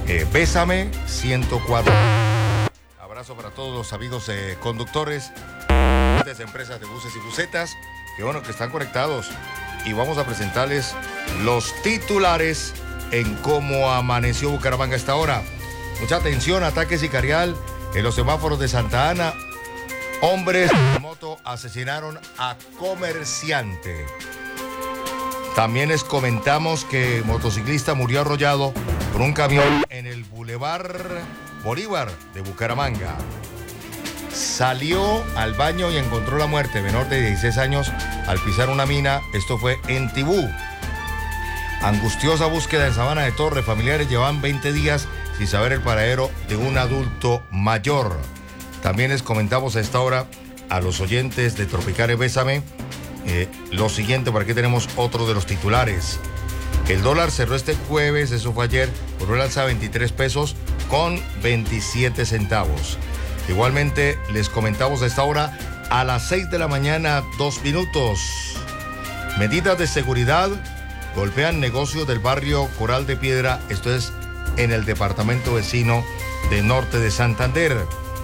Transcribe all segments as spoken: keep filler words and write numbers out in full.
eh, Bésame ciento cuatro. Abrazo para todos los amigos eh, conductores de empresas de buses y busetas, que bueno, que están conectados. Y vamos a presentarles los titulares en cómo amaneció Bucaramanga a esta hora. Mucha atención, ataque sicarial en los semáforos de Santa Ana. Hombres de moto asesinaron a comerciante. También les comentamos que motociclista murió arrollado por un camión en el Boulevard Bolívar de Bucaramanga. Salió al baño y encontró la muerte, menor de dieciséis años, al pisar una mina. Esto fue en Tibú. Angustiosa búsqueda en Sabana de Torre. Familiares llevan veinte días sin saber el paradero de un adulto mayor. También les comentamos a esta hora a los oyentes de Tropicales Bésame eh, lo siguiente, por aquí tenemos otro de los titulares. El dólar cerró este jueves, eso fue ayer, por un alza de veintitrés pesos con veintisiete centavos. Igualmente les comentamos a esta hora a las seis de la mañana, dos minutos. Medidas de seguridad golpean negocios del barrio Coral de Piedra, esto es en el departamento vecino de Norte de Santander.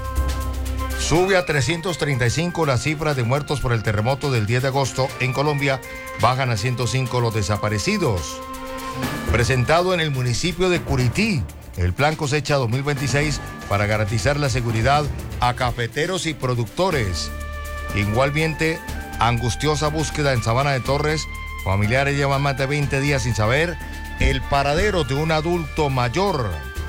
Sube a trescientos treinta y cinco las cifras de muertos por el terremoto del diez de agosto en Colombia, bajan a ciento cinco los desaparecidos. Presentado en el municipio de Curití, el Plan Cosecha dos mil veintiséis para garantizar la seguridad a cafeteros y productores. Igualmente, angustiosa búsqueda en Sabana de Torres. Familiares llevan más de veinte días sin saber el paradero de un adulto mayor.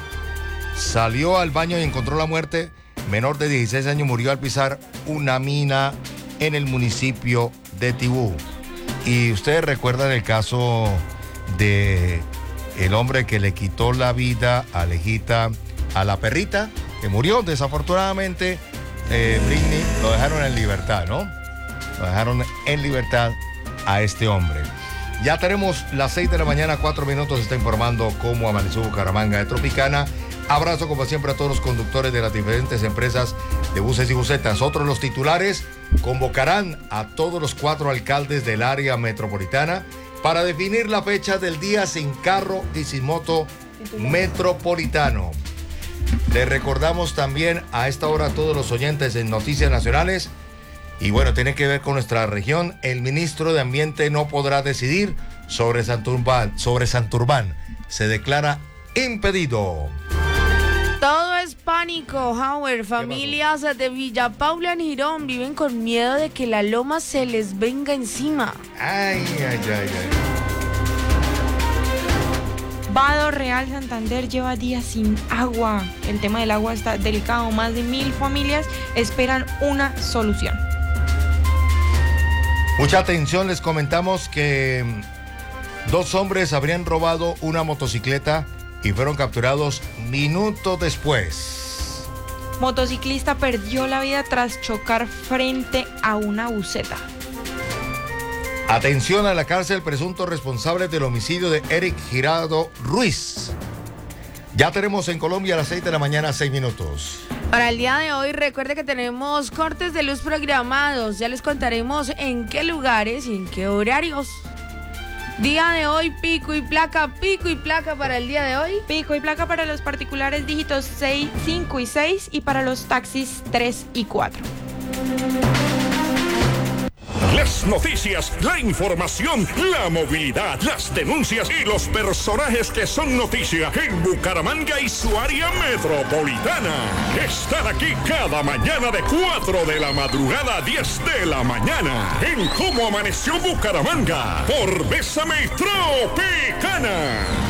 Salió al baño y encontró la muerte. Menor de dieciséis años murió al pisar una mina en el municipio de Tibú. Y ustedes recuerdan el caso de el hombre que le quitó la vida a la hijita, a la perrita, que murió desafortunadamente. eh, Britney, lo dejaron en libertad, ¿no? Lo dejaron en libertad a este hombre. Ya tenemos las seis de la mañana, cuatro minutos, está informando cómo amaneció Bucaramanga de Tropicana. Abrazo como siempre a todos los conductores de las diferentes empresas de buses y busetas. Otros los titulares: convocarán a todos los cuatro alcaldes del área metropolitana para definir la fecha del día sin carro y sin moto metropolitano. Les recordamos también a esta hora a todos los oyentes en Noticias Nacionales. Y bueno, tiene que ver con nuestra región. El ministro de Ambiente no podrá decidir sobre Santurbán. Sobre Santurbán. Se declara impedido. Todo es pánico, Howard. Familias de Villa Paula en Girón viven con miedo de que la loma se les venga encima. Ay, ay, ay, ay. Vado Real Santander lleva días sin agua. El tema del agua está delicado. Más de mil familias esperan una solución. Mucha atención, les comentamos que dos hombres habrían robado una motocicleta y fueron capturados minutos después. Motociclista perdió la vida tras chocar frente a una buseta. Atención, a la cárcel presuntos responsables del homicidio de Eric Girado Ruiz. Ya tenemos en Colombia a las seis de la mañana, seis minutos. Para el día de hoy, recuerde que tenemos cortes de luz programados. Ya les contaremos en qué lugares y en qué horarios. Día de hoy, pico y placa, pico y placa para el día de hoy. Pico y placa para los particulares, dígitos seis, cinco y seis, y para los taxis tres y cuatro. Las noticias, la información, la movilidad, las denuncias y los personajes que son noticia en Bucaramanga y su área metropolitana. Están aquí cada mañana de cuatro de la madrugada a diez de la mañana en Cómo Amaneció Bucaramanga por Bésame Tropicana.